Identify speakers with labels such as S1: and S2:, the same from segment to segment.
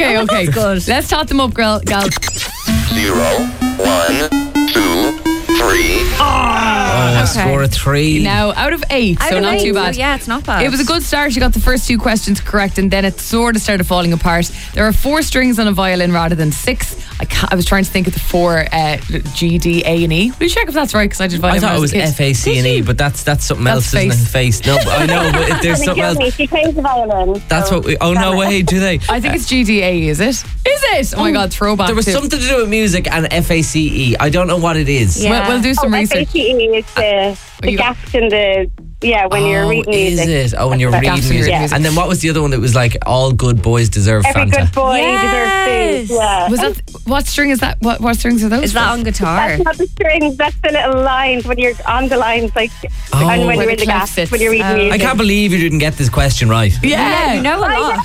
S1: Okay.
S2: Good.
S1: Let's tot them up, girl.
S3: 0, 1, 2, 3.
S4: Score of 3.
S1: Now, out of 8, so not too bad.
S2: Yeah, it's not bad.
S1: It was a good start. You got the first 2 questions correct, and then it sort of started falling apart. There are 4 strings on a violin rather than 6. I was trying to think of the 4 G, D, A, and E. Will you check if that's right? Because I did violin.
S4: I thought it was
S1: when I was a kid.
S4: F, A, C, and E, but that's something else, isn't it? Face. No, but I know, but there's something else.
S5: She plays the violin.
S4: That's what we. Oh no way, do they?
S1: I think it's G, D, A, is it? Is it? Oh my God, throwback.
S4: There was
S1: too.
S4: something to do with music and FACE. I don't know what it is.
S2: Yeah.
S1: We'll do some research.
S5: FACE is the gaps in the when you're reading music.
S4: Is it? Oh, when you're reading
S1: Gaps in your
S4: music.
S1: music.
S4: And then what was the other one that was like all good boys deserve
S5: Every
S4: Fanta?
S5: good boy
S2: Yes.
S5: deserves food. Yeah.
S1: Was that what string is that? What strings are those?
S2: Is that on guitar?
S5: That's not the strings, that's the little lines when you're on the lines, like,
S4: Oh.
S5: and when
S1: Where
S5: you're in
S1: the
S5: the
S1: clef
S5: gaps,
S1: sits.
S5: when you're reading music.
S4: I can't believe you didn't get this question right.
S1: Yeah.
S2: You know a lot.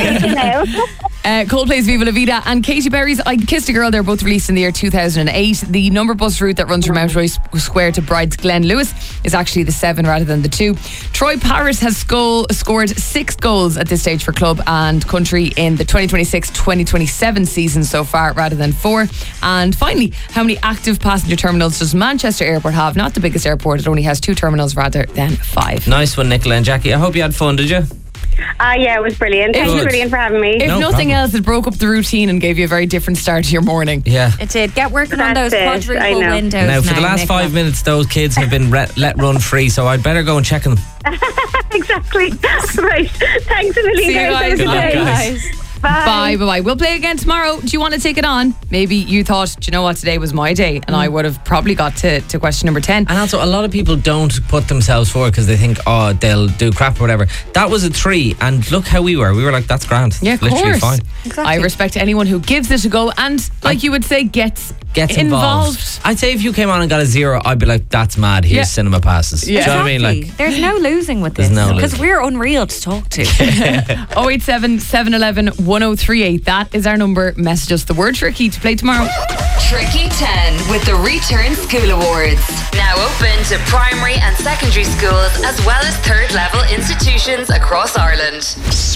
S1: Coldplay's Viva La Vida and Katy Perry's I Kissed a Girl. They're both released in the year 2008. The number bus route that runs from Mount Royce Square to Bride's Glen Lewis is actually the 7 rather than the 2. Troy Parrott has scored 6 goals at this stage for club and country in the 2026-2027 season so far rather than 4. And finally, how many active passenger terminals does Manchester Airport have? Not the biggest airport, it only has 2 terminals rather than 5.
S4: Nice one, Nicola and Jackie. I hope you had fun, did you?
S5: Yeah, it was brilliant. Thank you, brilliant for having me.
S1: If
S4: No
S1: nothing
S4: problem.
S1: else, it broke up the routine and gave you a very different start to your morning.
S4: Yeah.
S2: It did. Get working on
S5: That's
S2: those
S5: it, I
S2: quadruple
S5: know.
S2: windows.
S4: Now, for the last
S2: Nicola.
S4: 5 minutes, those kids have been let run free, so I'd better go and check them.
S5: Exactly. Right. Thanks a million,
S1: See you guys.
S5: guys. Have a
S4: Good
S5: good
S4: luck,
S5: day.
S4: guys.
S1: Bye. We'll play again tomorrow. Do you want to take it on? Maybe you thought, do you know what, today was my day, and I would have probably got to question number 10.
S4: And also, a lot of people don't put themselves forward because they think, oh, they'll do crap or whatever. That was a 3, and look how we were. We were like, that's grand.
S1: Yeah, of
S4: Literally
S1: course.
S4: fine.
S2: Exactly.
S1: I respect anyone who gives it a go and, like you would say, gets
S4: Involved. I'd say if you came on and got a 0, I'd be like, that's mad. Here's
S1: Yeah.
S4: cinema passes.
S1: Yeah.
S4: Do you know what I mean?
S2: Exactly.
S4: Like,
S2: There's no losing with
S4: There's
S2: this
S4: no
S2: because
S4: losing.
S2: we're unreal to talk to.
S1: 087 711 1038. That is our number. Message us the word tricky to play tomorrow.
S6: Tricky 10 with the Return School Awards. Now open to primary and secondary schools as well as third level institutions across Ireland.